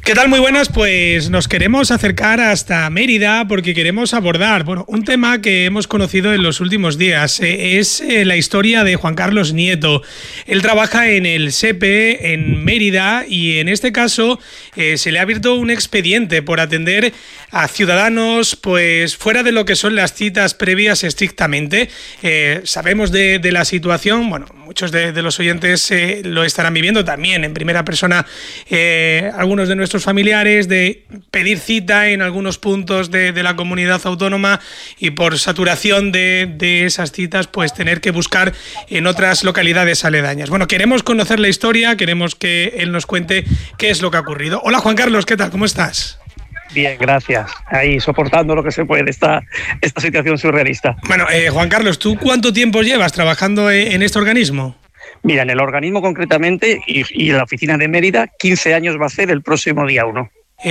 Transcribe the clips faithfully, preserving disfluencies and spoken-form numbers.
¿Qué tal? Muy buenas, pues nos queremos acercar hasta Mérida porque queremos abordar, bueno, un tema que hemos conocido en los últimos días. Eh, es eh, la historia de Juan Carlos Nieto. Él trabaja en el SEPE en Mérida y en este caso eh, se le ha abierto un expediente por atender a ciudadanos pues fuera de lo que son las citas previas estrictamente. Eh, sabemos de, de la situación, bueno, muchos de, de los oyentes eh, lo estarán viviendo también en primera persona, eh, algunos de nuestros familiares, de pedir cita en algunos puntos de, de la comunidad autónoma y por saturación de, de esas citas pues tener que buscar en otras localidades aledañas. Bueno, queremos conocer la historia, queremos que él nos cuente qué es lo que ha ocurrido. Hola Juan Carlos, ¿qué tal? ¿Cómo estás? Bien, gracias. Ahí, soportando lo que se puede, esta, esta situación surrealista. Bueno, eh, Juan Carlos, ¿tú cuánto tiempo llevas trabajando en este organismo? Mira, en el organismo concretamente y, y en la oficina de Mérida, quince años va a ser el próximo día uno.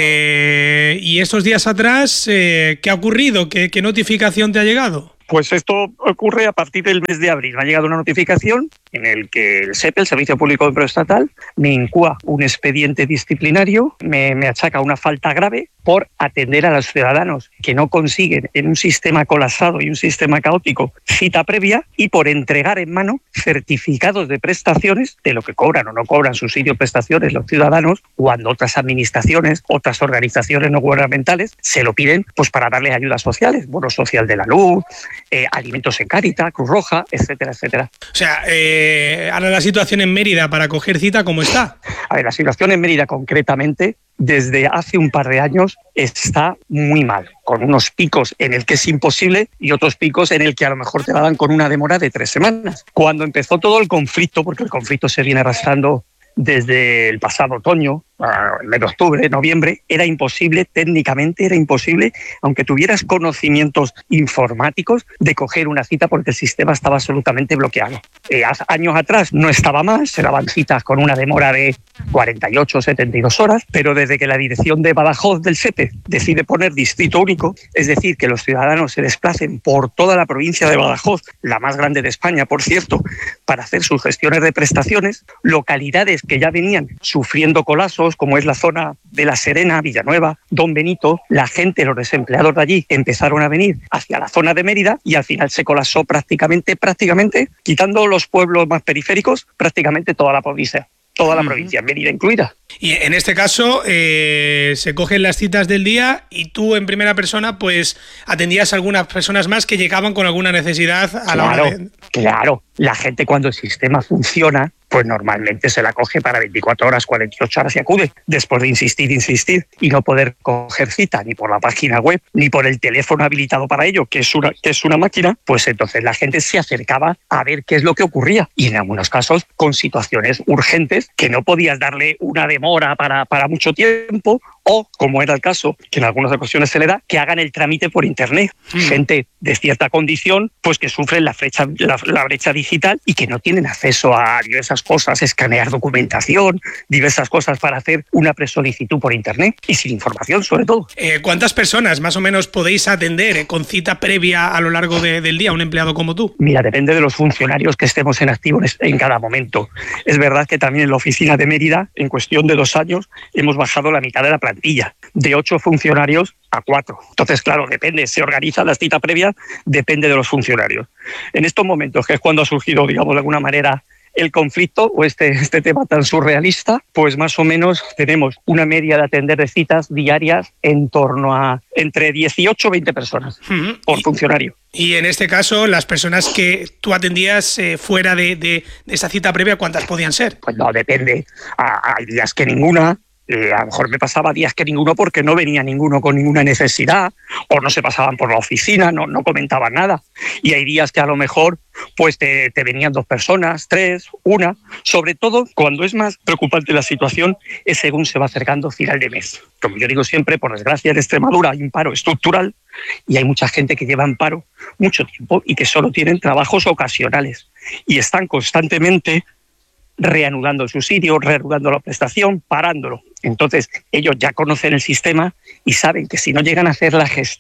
Eh, y estos días atrás, eh, ¿qué ha ocurrido? ¿Qué, ¿Qué notificación te ha llegado? Pues esto ocurre a partir del mes de abril. Me ha llegado una notificación en el que el SEPE, el Servicio Público de Empleo Estatal, me incúa un expediente disciplinario, me, me achaca una falta grave por atender a los ciudadanos que no consiguen en un sistema colapsado y un sistema caótico cita previa y por entregar en mano certificados de prestaciones de lo que cobran o no cobran subsidio prestaciones los ciudadanos cuando otras administraciones, otras organizaciones no gubernamentales se lo piden pues para darles ayudas sociales, bono social de la luz, eh, alimentos en Cáritas, Cruz Roja, etcétera, etcétera. O sea, eh, ahora la situación en Mérida para coger cita, ¿cómo está? A ver, la situación en Mérida concretamente desde hace un par de años está muy mal, con unos picos en el que es imposible y otros picos en el que a lo mejor te la dan con una demora de tres semanas. Cuando empezó todo el conflicto, porque el conflicto se viene arrastrando desde el pasado otoño, el mes de octubre, noviembre, era imposible, técnicamente era imposible, aunque tuvieras conocimientos informáticos, de coger una cita porque el sistema estaba absolutamente bloqueado. Eh, hace años atrás no estaba más, se daban citas con una demora de cuarenta y ocho, setenta y dos horas, pero desde que la dirección de Badajoz del SEPE decide poner distrito único, es decir, que los ciudadanos se desplacen por toda la provincia de Badajoz, la más grande de España, por cierto, para hacer sus gestiones de prestaciones, localidades que ya venían sufriendo colapsos, como es la zona de La Serena, Villanueva, Don Benito, la gente, los desempleados de allí empezaron a venir hacia la zona de Mérida y al final se colapsó prácticamente, prácticamente, quitando los pueblos más periféricos, prácticamente toda la provincia. Toda la provincia, Mérida incluida. Y en este caso eh, se cogen las citas del día y tú en primera persona pues atendías a algunas personas más que llegaban con alguna necesidad a claro, la hora de... Claro, la gente cuando el sistema funciona pues normalmente se la coge para veinticuatro horas, cuarenta y ocho horas y acude, después de insistir, insistir y no poder coger cita ni por la página web ni por el teléfono habilitado para ello, que es una, que es una máquina, pues entonces la gente se acercaba a ver qué es lo que ocurría y en algunos casos con situaciones urgentes que no podías darle una demora para, para mucho tiempo o, como era el caso, que en algunas ocasiones se le da, que hagan el trámite por internet. Mm. Gente de cierta condición, pues que sufren la brecha, la, la brecha digital y que no tienen acceso a diversas cosas, escanear documentación, diversas cosas para hacer una presolicitud por internet y sin información, sobre todo. Eh, ¿Cuántas personas más o menos podéis atender eh, con cita previa a lo largo de, del día, un empleado como tú? Mira, depende de los funcionarios que estemos en activo en cada momento. Es verdad que también en la oficina de Mérida, en cuestión de dos años, hemos bajado la mitad de la plantilla. De ocho funcionarios a cuatro. Entonces, claro, depende, se organiza la cita previa, depende de los funcionarios. En estos momentos, que es cuando ha surgido, digamos, de alguna manera el conflicto o este, este tema tan surrealista, pues más o menos tenemos una media de atender de citas diarias en torno a entre dieciocho y veinte personas uh-huh. por y, funcionario. Y en este caso, las personas que tú atendías eh, fuera de, de, de esa cita previa, ¿cuántas podían ser? Pues no, depende. Ah, hay días que ninguna. Eh, a lo mejor me pasaba días que ninguno porque no venía ninguno con ninguna necesidad o no se pasaban por la oficina, no, no comentaban nada. Y hay días que a lo mejor pues te, te venían dos personas, tres, una. Sobre todo cuando es más preocupante la situación es según se va acercando final de mes. Como yo digo siempre, por desgracia en Extremadura hay un paro estructural y hay mucha gente que lleva en paro mucho tiempo y que solo tienen trabajos ocasionales y están constantemente reanudando el subsidio, reanudando la prestación, parándolo. Entonces, ellos ya conocen el sistema y saben que si no llegan a hacer la gestión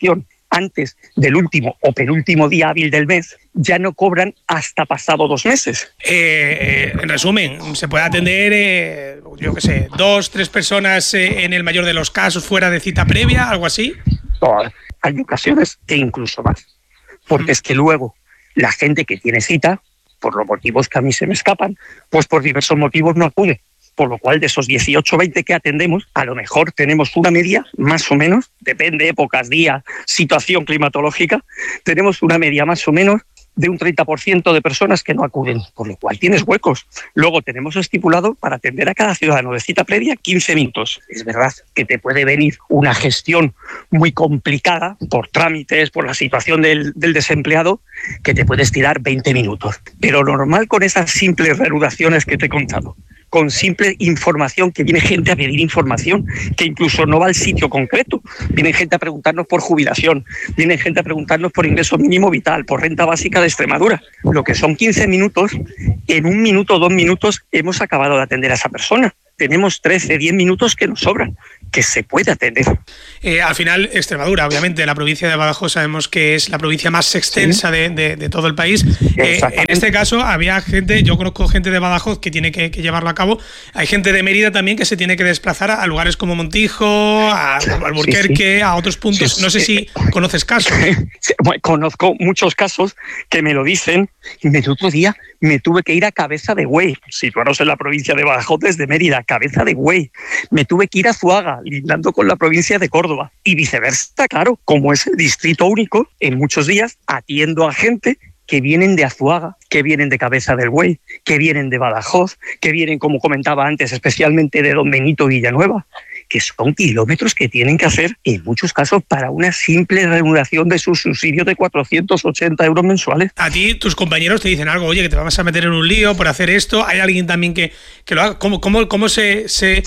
antes del último o penúltimo día hábil del mes, ya no cobran hasta pasado dos meses. Eh, eh, en resumen, se puede atender, eh, yo qué sé, dos, tres personas eh, en el mayor de los casos fuera de cita previa, algo así. No, hay ocasiones que incluso más. Porque mm. es que luego la gente que tiene cita, por los motivos que a mí se me escapan, pues por diversos motivos no acude. Por lo cual, de esos dieciocho o veinte que atendemos, a lo mejor tenemos una media, más o menos, depende, épocas, día, situación climatológica, tenemos una media más o menos de un treinta por ciento de personas que no acuden, por lo cual tienes huecos. Luego tenemos estipulado para atender a cada ciudadano de cita previa quince minutos. Es verdad que te puede venir una gestión muy complicada por trámites, por la situación del, del desempleado, que te puedes tirar veinte minutos. Pero lo normal con esas simples reanudaciones que te he contado, con simple información, que viene gente a pedir información, que incluso no va al sitio concreto. Viene gente a preguntarnos por jubilación, viene gente a preguntarnos por ingreso mínimo vital, por renta básica de Extremadura. Lo que son quince minutos, en un minuto o dos minutos hemos acabado de atender a esa persona. Tenemos trece, diez minutos que nos sobran, que se puede atender. Eh, al final, Extremadura, obviamente, la provincia de Badajoz sabemos que es la provincia más extensa ¿sí? de, de, de todo el país. Eh, en este caso, había gente, yo conozco gente de Badajoz que tiene que, que llevarlo a cabo. Hay gente de Mérida también que se tiene que desplazar a lugares como Montijo, a Alburquerque, sí, sí. a otros puntos. Sí, no sé si conoces casos. Sí, bueno, conozco muchos casos que me lo dicen. Y el otro día me tuve que ir a Cabeza de Buey, situados en la provincia de Badajoz desde Mérida, Cabeza de Buey. Me tuve que ir a Zuaga, lindando con la provincia de Córdoba. Y viceversa, claro, como es el distrito único, en muchos días atiendo a gente que vienen de Azuaga, que vienen de Cabeza del Buey, que vienen de Badajoz, que vienen, como comentaba antes, especialmente de Don Benito Villanueva, que son kilómetros que tienen que hacer, en muchos casos, para una simple reanudación de sus subsidios de cuatrocientos ochenta euros mensuales. A ti, tus compañeros te dicen algo, oye, que te vamos a meter en un lío por hacer esto. ¿Hay alguien también que, que lo haga? ¿Cómo, cómo, cómo se, se,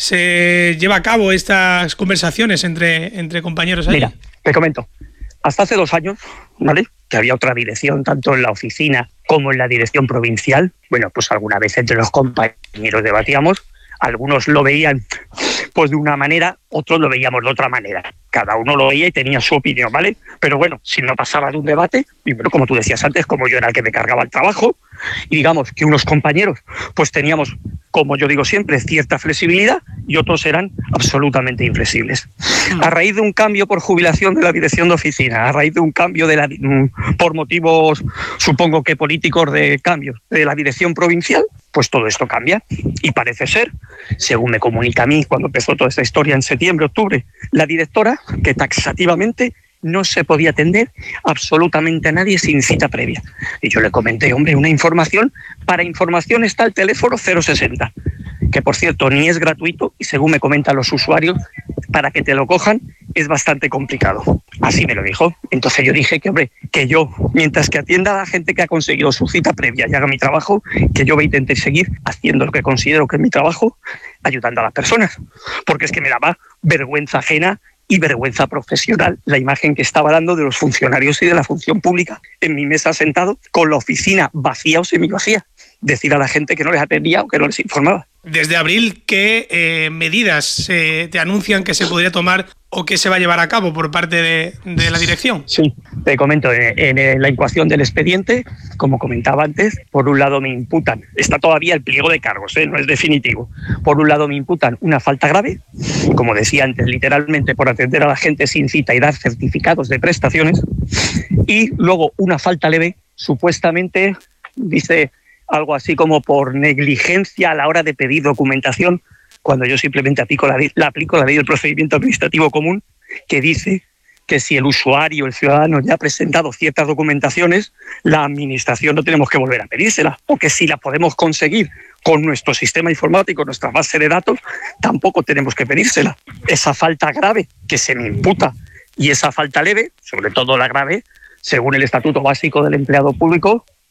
se lleva a cabo estas conversaciones entre, entre compañeros ahí? Mira, te comento. Hasta hace dos años, ¿vale?, que había otra dirección, tanto en la oficina como en la dirección provincial. Bueno, pues alguna vez entre los compañeros debatíamos. Algunos lo veían pues de una manera, otros lo veíamos de otra manera. Cada uno lo veía y tenía su opinión, ¿vale? Pero bueno, si no pasaba de un debate, y bueno, como tú decías antes, como yo era el que me cargaba el trabajo, y digamos que unos compañeros pues teníamos, como yo digo siempre, cierta flexibilidad y otros eran absolutamente inflexibles. A raíz de un cambio por jubilación de la dirección de oficina, a raíz de un cambio de la, por motivos, supongo que políticos, de cambio de la dirección provincial, pues todo esto cambia. Y parece ser, según me comunica a mí cuando empezó toda esta historia en septiembre, octubre, la directora, que taxativamente no se podía atender absolutamente a nadie sin cita previa. Y yo le comenté, hombre, una información, para información está el teléfono cero sesenta, que por cierto ni es gratuito y según me comentan los usuarios, para que te lo cojan es bastante complicado. Así me lo dijo. Entonces yo dije que, hombre, que yo, mientras que atienda a la gente que ha conseguido su cita previa y haga mi trabajo, que yo voy a intentar seguir haciendo lo que considero que es mi trabajo, ayudando a las personas. Porque es que me daba vergüenza ajena y vergüenza profesional la imagen que estaba dando de los funcionarios y de la función pública en mi mesa sentado con la oficina vacía o semivacía. Decir a la gente que no les atendía o que no les informaba. Desde abril, ¿qué eh, medidas eh, te anuncian que se podría tomar o que se va a llevar a cabo por parte de, de la dirección? Sí, te comento, en, en la incoación del expediente, como comentaba antes, por un lado me imputan, está todavía el pliego de cargos, ¿eh? No es definitivo, por un lado me imputan una falta grave, como decía antes, literalmente por atender a la gente sin cita y dar certificados de prestaciones, y luego una falta leve, supuestamente, dice algo así como por negligencia a la hora de pedir documentación, cuando yo simplemente aplico la, la aplico la ley del procedimiento administrativo común, que dice que si el usuario, el ciudadano, ya ha presentado ciertas documentaciones, la administración no tenemos que volver a pedírsela, o que si la podemos conseguir con nuestro sistema informático, nuestra base de datos, tampoco tenemos que pedírsela. Esa falta grave que se me imputa y esa falta leve, sobre todo la grave, según el Estatuto Básico del Empleado Público,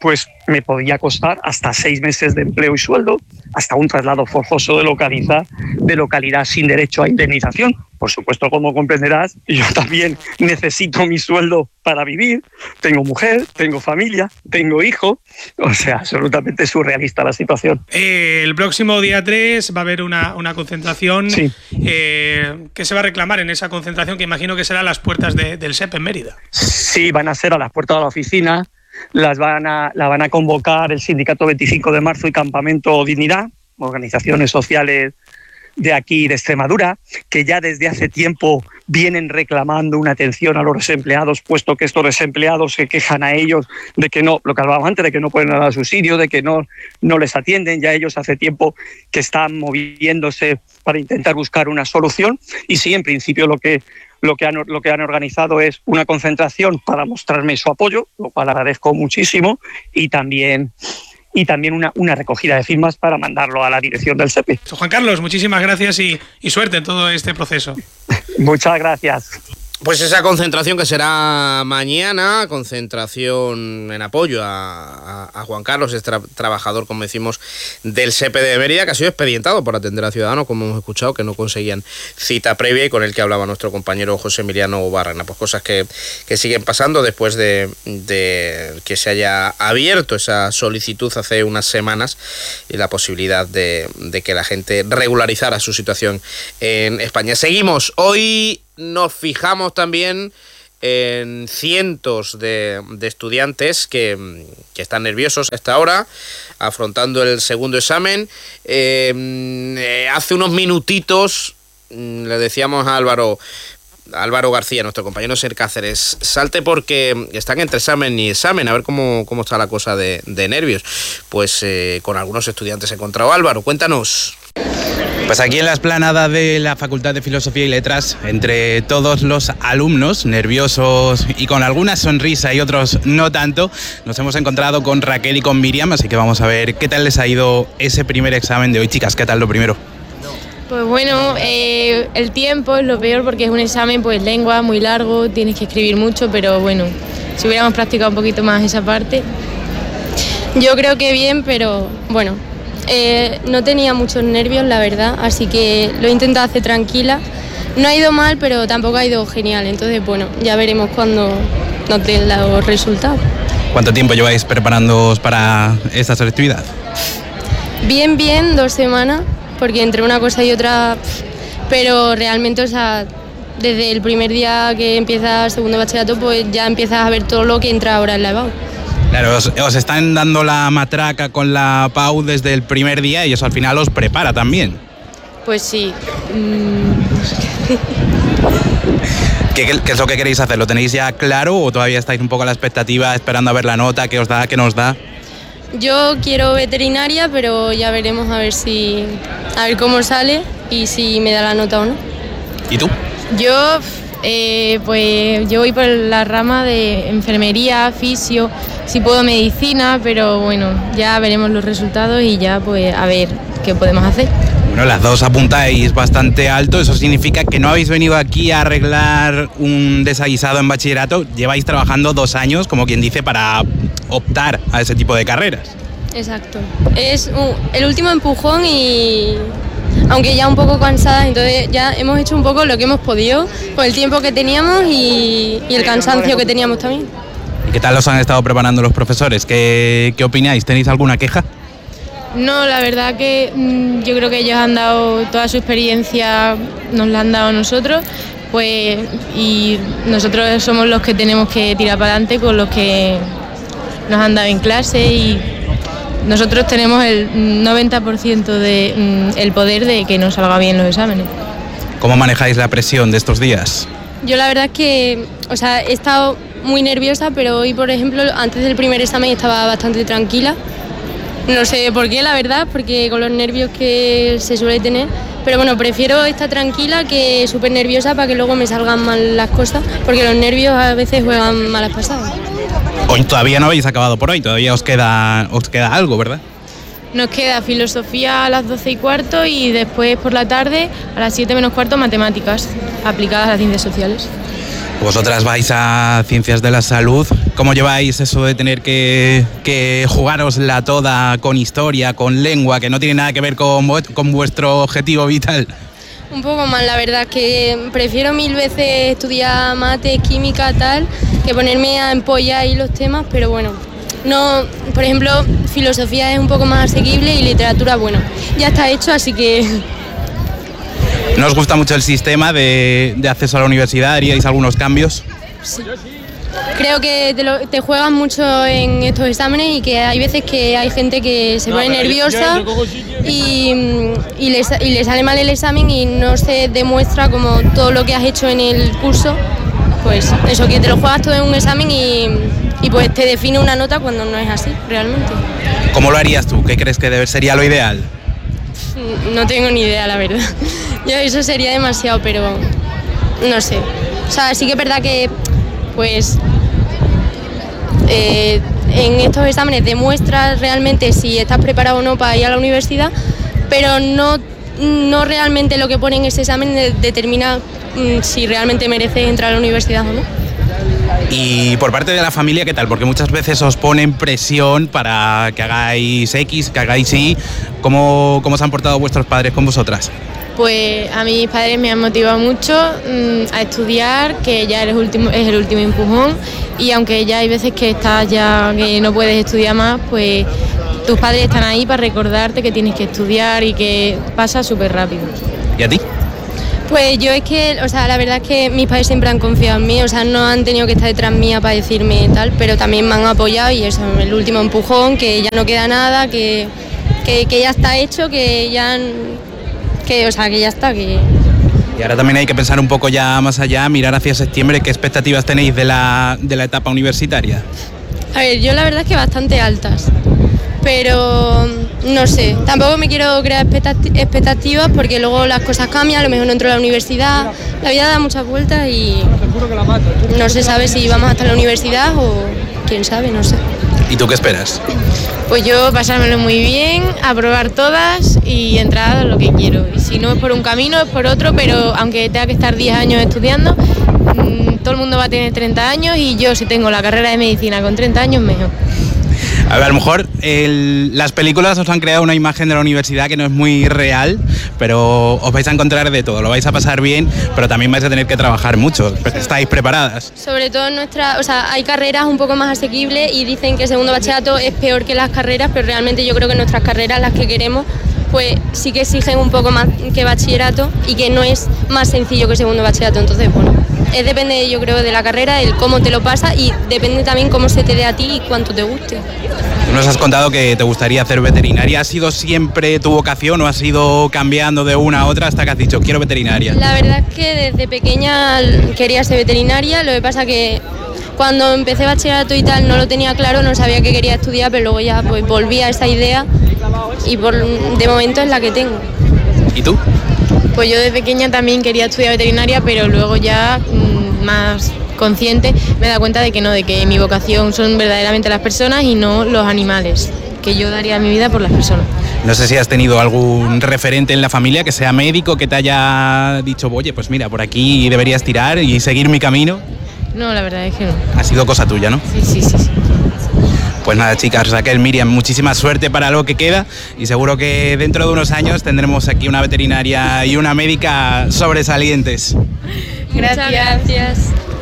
pues me podía costar hasta seis meses de empleo y sueldo, hasta un traslado forzoso de localidad, de localidad sin derecho a indemnización. Por supuesto, como comprenderás, yo también necesito mi sueldo para vivir. Tengo mujer, tengo familia, tengo hijo. O sea, absolutamente surrealista la situación. Eh, el próximo día tres va a haber una, una concentración. Sí. Eh, ¿Qué se va a reclamar en esa concentración? Que imagino que será a las puertas de, del S E P en Mérida. Sí, van a ser a las puertas de la oficina. Las van a, la van a convocar el Sindicato veinticinco de marzo y Campamento Dignidad, organizaciones sociales de aquí de Extremadura, que ya desde hace tiempo vienen reclamando una atención a los desempleados, puesto que estos desempleados se quejan a ellos de que no, lo que hablábamos antes, de que no pueden dar subsidio, de que no, no les atienden. Ya ellos hace tiempo que están moviéndose para intentar buscar una solución. Y sí, en principio lo que Lo que, han, lo que han organizado es una concentración para mostrarme su apoyo, lo cual agradezco muchísimo, y también, y también una, una recogida de firmas para mandarlo a la dirección del S E P I. Juan Carlos, muchísimas gracias y, y suerte en todo este proceso. Muchas gracias. Pues esa concentración que será mañana, concentración en apoyo a, a, a Juan Carlos, este tra- trabajador, como decimos, del S E P de Mérida, que ha sido expedientado por atender a ciudadanos, como hemos escuchado, que no conseguían cita previa y con el que hablaba nuestro compañero José Emiliano Barrena. Pues cosas que, que siguen pasando después de, de que se haya abierto esa solicitud hace unas semanas y la posibilidad de, de que la gente regularizara su situación en España. Seguimos. Hoy nos fijamos también en cientos de, de estudiantes que, que están nerviosos a esta hora, afrontando el segundo examen. Eh, eh, hace unos minutitos le decíamos a Álvaro, Álvaro García, nuestro compañero Ser Cáceres, salte porque están entre examen y examen, a ver cómo, cómo está la cosa de, de nervios. Pues eh, con algunos estudiantes he encontrado. Álvaro, cuéntanos. Pues aquí en la explanada de la Facultad de Filosofía y Letras, entre todos los alumnos nerviosos y con alguna sonrisa y otros no tanto, nos hemos encontrado con Raquel y con Miriam, así que vamos a ver qué tal les ha ido ese primer examen de hoy. Chicas, ¿qué tal lo primero? Pues bueno, eh, el tiempo es lo peor porque es un examen, pues lengua, muy largo, tienes que escribir mucho, pero bueno, si hubiéramos practicado un poquito más esa parte. Yo creo que bien, pero bueno, eh, no tenía muchos nervios, la verdad, así que lo he intentado hacer tranquila. No ha ido mal, pero tampoco ha ido genial, entonces bueno, ya veremos cuando nos den los resultados. ¿Cuánto tiempo lleváis preparándoos para esta selectividad? Bien, bien, dos semanas. Porque entre una cosa y otra, pero realmente, o sea, desde el primer día que empiezas segundo bachillerato, pues ya empiezas a ver todo lo que entra ahora en la E B A U. Claro, os, os están dando la matraca con la P A U desde el primer día y eso al final os prepara también. Pues sí. Mm. ¿Qué, qué, ¿Qué es lo que queréis hacer? ¿Lo tenéis ya claro o todavía estáis un poco a la expectativa esperando a ver la nota, qué os da, qué nos da? Yo quiero veterinaria, pero ya veremos a ver si a ver cómo sale y si me da la nota o no. ¿Y tú? Yo, eh, pues yo voy por la rama de enfermería, fisio, si puedo medicina, pero bueno, ya veremos los resultados y ya pues a ver qué podemos hacer. Bueno, las dos apuntáis bastante alto, eso significa que no habéis venido aquí a arreglar un desaguisado en bachillerato, lleváis trabajando dos años, como quien dice, para optar a ese tipo de carreras. Exacto, es un, el último empujón y aunque ya un poco cansada, entonces ya hemos hecho un poco lo que hemos podido con el tiempo que teníamos y, y el cansancio que teníamos también. ¿Y qué tal os han estado preparando los profesores? ¿Qué, qué opináis? ¿Tenéis alguna queja? No, la verdad que mmm, yo creo que ellos han dado toda su experiencia, nos la han dado a nosotros, pues y nosotros somos los que tenemos que tirar para adelante con los que nos han dado en clase y nosotros tenemos el noventa por ciento de mmm, el poder de que nos salga bien los exámenes. ¿Cómo manejáis la presión de estos días? Yo la verdad es que, o sea, he estado muy nerviosa, pero hoy, por ejemplo, antes del primer examen estaba bastante tranquila. No sé por qué, la verdad, porque con los nervios que se suele tener. Pero bueno, prefiero estar tranquila que súper nerviosa para que luego me salgan mal las cosas, porque los nervios a veces juegan malas pasadas. Hoy todavía no habéis acabado por hoy, todavía os queda, os queda algo, ¿verdad? Nos queda filosofía a las doce y cuarto y después por la tarde a las siete menos cuarto matemáticas aplicadas a las ciencias sociales. Vosotras vais a Ciencias de la Salud. ¿Cómo lleváis eso de tener que, que jugárosla toda con historia, con lengua, que no tiene nada que ver con, con vuestro objetivo vital? Un poco más, la verdad, que prefiero mil veces estudiar mate, química, tal, que ponerme a empollar ahí los temas, pero bueno, no, por ejemplo, filosofía es un poco más asequible y literatura, bueno, ya está hecho, así que... ¿No os gusta mucho el sistema de, de acceso a la universidad? ¿Haríais algunos cambios? Sí. Creo que te, lo, te juegas mucho en estos exámenes y que hay veces que hay gente que se pone nerviosa y, y, le, y le sale mal el examen y no se demuestra como todo lo que has hecho en el curso. Pues eso, que te lo juegas todo en un examen y, y pues te define una nota cuando no es así, realmente. ¿Cómo lo harías tú? ¿Qué crees que debe, sería lo ideal? No tengo ni idea, la verdad. Yo eso sería demasiado, pero no sé. O sea, sí que es verdad que pues eh, en estos exámenes demuestras realmente si estás preparado o no para ir a la universidad, pero no, no realmente lo que pone en ese examen de, determina mm, si realmente mereces entrar a la universidad o no. Y por parte de la familia, ¿qué tal? Porque muchas veces os ponen presión para que hagáis X, que hagáis Y. ¿Cómo, cómo se han portado vuestros padres con vosotras? Pues a mis padres me han motivado mucho mmm, a estudiar, que ya eres último, es el último empujón, y aunque ya hay veces que estás ya que no puedes estudiar más, pues tus padres están ahí para recordarte que tienes que estudiar y que pasa súper rápido. ¿Y a ti? Pues yo es que, o sea, la verdad es que mis padres siempre han confiado en mí, o sea, no han tenido que estar detrás mía para decirme tal, pero también me han apoyado y eso, el último empujón, que ya no queda nada, que, que, que ya está hecho, que ya... Que, o sea, que ya está, que... Y ahora también hay que pensar un poco ya más allá, mirar hacia septiembre. ¿Qué expectativas tenéis de la, de la etapa universitaria? A ver, yo la verdad es que bastante altas, pero no sé, tampoco me quiero crear expectativas porque luego las cosas cambian, a lo mejor no entro a la universidad, la vida da muchas vueltas y no se sabe si vamos hasta la universidad o quién sabe, no sé. ¿Y tú qué esperas? Pues yo pasármelo muy bien, aprobar todas y entrar a lo que quiero. Y si no es por un camino, es por otro, pero aunque tenga que estar diez años estudiando, mmm, todo el mundo va a tener treinta años y yo si tengo la carrera de medicina con treinta años, mejor. A ver, a lo mejor el, las películas os han creado una imagen de la universidad que no es muy real, pero os vais a encontrar de todo, lo vais a pasar bien, pero también vais a tener que trabajar mucho. ¿Estáis preparadas? Sobre todo en nuestra, o sea, hay carreras un poco más asequibles y dicen que el segundo bachillerato es peor que las carreras, pero realmente yo creo que nuestras carreras, las que queremos, pues sí que exigen un poco más que bachillerato y que no es más sencillo que el segundo bachillerato, entonces bueno. Es depende, yo creo, de la carrera, el cómo te lo pasa y depende también cómo se te dé a ti y cuánto te guste. Nos has contado que te gustaría hacer veterinaria. ¿Ha sido siempre tu vocación o has ido cambiando de una a otra hasta que has dicho quiero veterinaria? La verdad es que desde pequeña quería ser veterinaria, lo que pasa que cuando empecé bachillerato y tal no lo tenía claro, no sabía qué quería estudiar, pero luego ya pues volví a esa idea y por, de momento es la que tengo. ¿Y tú? Pues yo de pequeña también quería estudiar veterinaria, pero luego ya mmm, más consciente me he dado cuenta de que no, de que mi vocación son verdaderamente las personas y no los animales, que yo daría mi vida por las personas. No sé si has tenido algún referente en la familia que sea médico, que te haya dicho, oye, pues mira, por aquí deberías tirar y seguir mi camino. No, la verdad es que no. Ha sido cosa tuya, ¿no? Sí, sí, sí, sí. Pues nada, chicas, Raquel, Miriam, muchísima suerte para lo que queda y seguro que dentro de unos años tendremos aquí una veterinaria y una médica sobresalientes. Gracias. Muchas gracias.